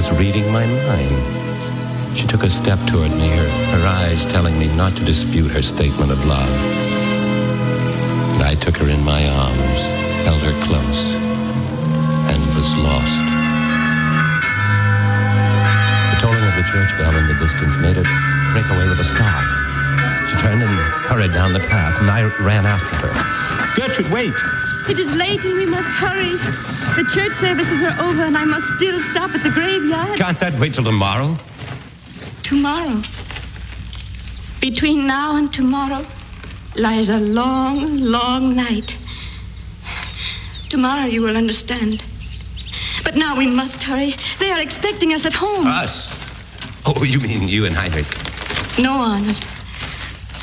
was reading my mind. She took a step toward me, her eyes telling me not to dispute her statement of love. And I took her in my arms, held her close, and was lost. The tolling of the church bell in the distance made her break away with a start. She turned and hurried down the path, and I ran after her. Gertrude, wait! It is late and we must hurry. The church services are over and I must still stop at the graveyard. Can't that wait till tomorrow? Tomorrow? Between now and tomorrow lies a long, long night. Tomorrow you will understand. But now we must hurry. They are expecting us at home. Us? Oh, you mean you and Heinrich? No, Arnold.